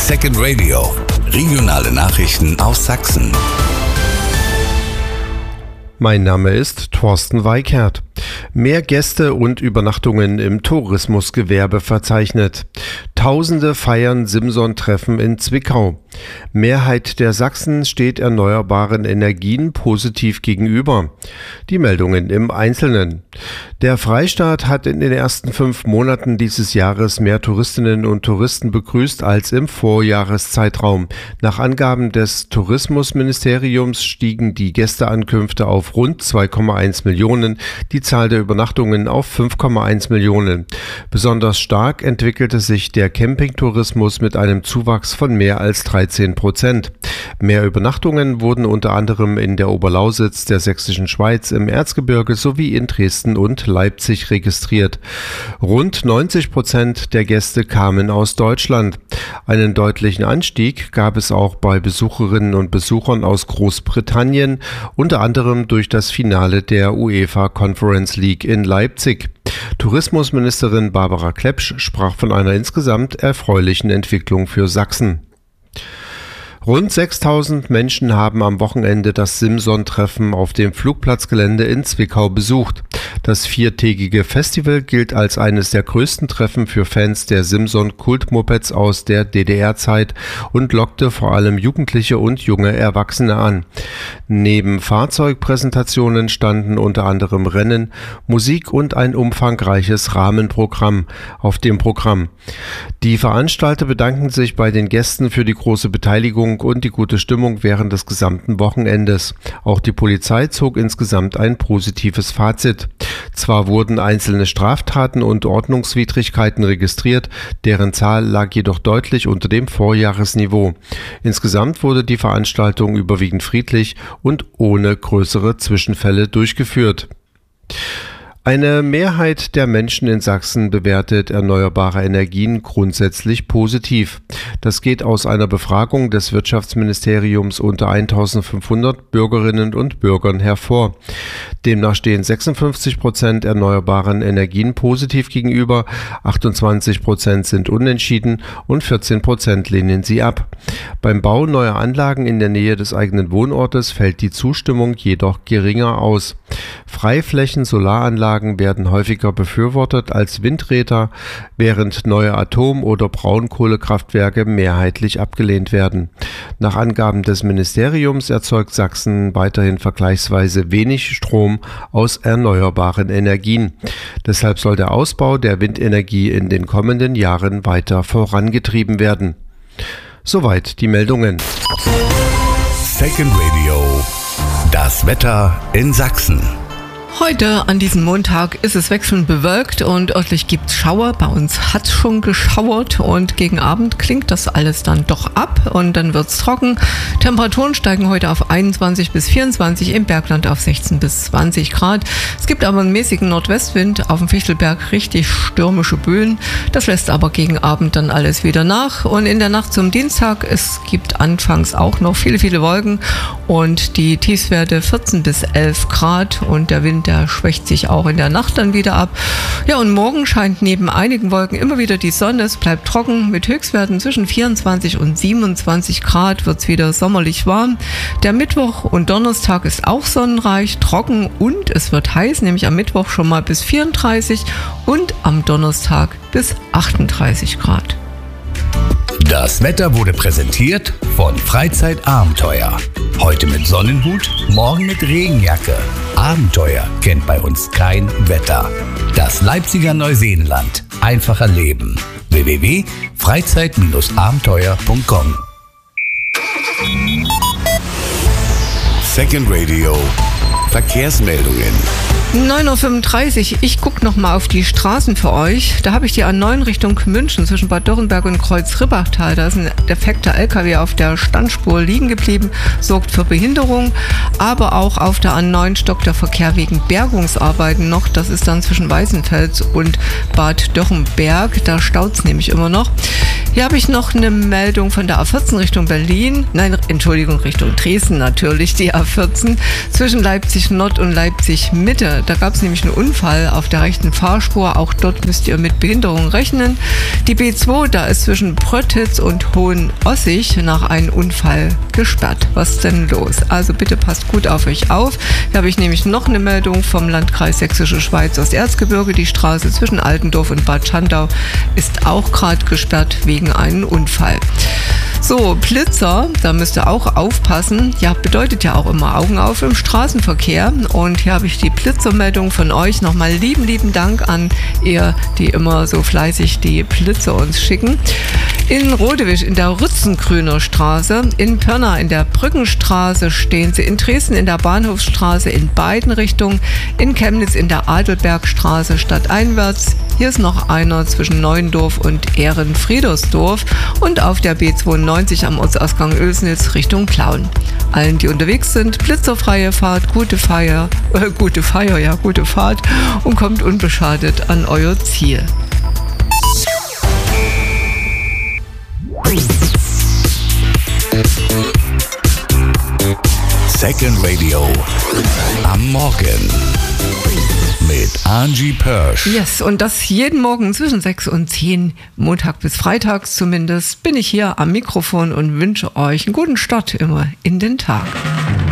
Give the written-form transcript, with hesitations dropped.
Second Radio. Regionale Nachrichten aus Sachsen. Mein Name ist Thorsten Weickert. Mehr Gäste und Übernachtungen im Tourismusgewerbe verzeichnet. Tausende feiern Simson-Treffen in Zwickau. Mehrheit der Sachsen steht erneuerbaren Energien positiv gegenüber. Die Meldungen im Einzelnen. Der Freistaat hat in den ersten 5 Monaten dieses Jahres mehr Touristinnen und Touristen begrüßt als im Vorjahreszeitraum. Nach Angaben des Tourismusministeriums stiegen die Gästeankünfte auf rund 2,1 Millionen, die Zahl der Übernachtungen auf 5,1 Millionen. Besonders stark entwickelte sich der Campingtourismus mit einem Zuwachs von mehr als 13%. Mehr Übernachtungen wurden unter anderem in der Oberlausitz, der Sächsischen Schweiz, im Erzgebirge sowie in Dresden und Leipzig registriert. Rund 90% der Gäste kamen aus Deutschland. Einen deutlichen Anstieg gab es auch bei Besucherinnen und Besuchern aus Großbritannien, unter anderem durch das Finale der UEFA Conference League in Leipzig. Tourismusministerin Barbara Klepsch sprach von einer insgesamt erfreulichen Entwicklung für Sachsen. Rund 6.000 Menschen haben am Wochenende das Simson-Treffen auf dem Flugplatzgelände in Zwickau besucht. Das 4-tägige Festival gilt als eines der größten Treffen für Fans der Simson-Kultmopeds aus der DDR-Zeit und lockte vor allem Jugendliche und junge Erwachsene an. Neben Fahrzeugpräsentationen standen unter anderem Rennen, Musik und ein umfangreiches Rahmenprogramm auf dem Programm. Die Veranstalter bedanken sich bei den Gästen für die große Beteiligung und die gute Stimmung während des gesamten Wochenendes. Auch die Polizei zog insgesamt ein positives Fazit. Zwar wurden einzelne Straftaten und Ordnungswidrigkeiten registriert, deren Zahl lag jedoch deutlich unter dem Vorjahresniveau. Insgesamt wurde die Veranstaltung überwiegend friedlich und ohne größere Zwischenfälle durchgeführt. Eine Mehrheit der Menschen in Sachsen bewertet erneuerbare Energien grundsätzlich positiv. Das geht aus einer Befragung des Wirtschaftsministeriums unter 1.500 Bürgerinnen und Bürgern hervor. Demnach stehen 56% erneuerbaren Energien positiv gegenüber, 28% sind unentschieden und 14% lehnen sie ab. Beim Bau neuer Anlagen in der Nähe des eigenen Wohnortes fällt die Zustimmung jedoch geringer aus. Freiflächen, Solaranlagen werden häufiger befürwortet als Windräder, während neue Atom- oder Braunkohlekraftwerke mehrheitlich abgelehnt werden. Nach Angaben des Ministeriums erzeugt Sachsen weiterhin vergleichsweise wenig Strom aus erneuerbaren Energien. Deshalb soll der Ausbau der Windenergie in den kommenden Jahren weiter vorangetrieben werden. Soweit die Meldungen. Second Radio. Das Wetter in Sachsen. Heute an diesem Montag ist es wechselnd bewölkt und örtlich gibt es Schauer. Bei uns hat es schon geschauert und gegen Abend klingt das alles dann doch ab und dann wird es trocken. Temperaturen steigen heute auf 21 bis 24, im Bergland auf 16 bis 20 Grad. Es gibt aber einen mäßigen Nordwestwind, auf dem Fichtelberg richtig stürmische Böen. Das lässt aber gegen Abend dann alles wieder nach. Und in der Nacht zum Dienstag, es gibt anfangs auch noch viele Wolken und die Tiefstwerte 14 bis 11 Grad und der Wind, der schwächt sich auch in der Nacht dann wieder ab. Ja, und morgen scheint neben einigen Wolken immer wieder die Sonne. Es bleibt trocken mit Höchstwerten zwischen 24 und 27 Grad, wird es wieder sommerlich warm. Der Mittwoch und Donnerstag ist auch sonnenreich, trocken und es wird heiß, nämlich am Mittwoch schon mal bis 34 und am Donnerstag bis 38 Grad. Das Wetter wurde präsentiert von Freizeitabenteuer. Heute mit Sonnenhut, morgen mit Regenjacke. Abenteuer kennt bei uns kein Wetter. Das Leipziger Neuseenland. Einfacher Leben. www.freizeit-abenteuer.com. Second Radio. Verkehrsmeldungen. 9.35 Uhr, ich gucke nochmal auf die Straßen für euch. Da habe ich die A9 Richtung München zwischen Bad Dürrenberg und Kreuz-Ribbachtal. Da ist ein defekter LKW auf der Standspur liegen geblieben, sorgt für Behinderung. Aber auch auf der A9 stockt der Verkehr wegen Bergungsarbeiten noch. Das ist dann zwischen Weißenfels und Bad Dürrenberg. Da staut es nämlich immer noch. Hier habe ich noch eine Meldung von der A14 Richtung Berlin. Nein, Entschuldigung, Richtung Dresden natürlich, die A14 zwischen Leipzig Nord und Leipzig Mitte. Da gab es nämlich einen Unfall auf der rechten Fahrspur. Auch dort müsst ihr mit Behinderung rechnen. Die B2, da ist zwischen Pröttitz und Hohenossig nach einem Unfall gesperrt. Was ist denn los? Also bitte passt gut auf euch auf. Hier habe ich nämlich noch eine Meldung vom Landkreis Sächsische Schweiz aus Erzgebirge. Die Straße zwischen Altendorf und Bad Schandau ist auch gerade gesperrt wegen einem Unfall. So, Blitzer, da müsst ihr auch aufpassen. Ja, bedeutet ja auch immer Augen auf im Straßenverkehr. Und hier habe ich die Blitzermeldung von euch. Nochmal lieben Dank an ihr, die immer so fleißig die Blitzer uns schicken. In Rodewisch in der Rützengrüner Straße, in Pörna in der Brückenstraße stehen sie, in Dresden in der Bahnhofsstraße in beiden Richtungen, in Chemnitz in der Adelbergstraße stadteinwärts. Hier ist noch einer zwischen Neuendorf und Ehrenfriedersdorf und auf der B92 am Ortsausgang Oelsnitz Richtung Plauen. Allen, die unterwegs sind, blitzerfreie Fahrt, gute Fahrt und kommt unbeschadet an euer Ziel. Second Radio am Morgen mit Angie Pörsch. Yes, und das jeden Morgen zwischen 6 und 10, Montag bis Freitags zumindest, bin ich hier am Mikrofon und wünsche euch einen guten Start immer in den Tag.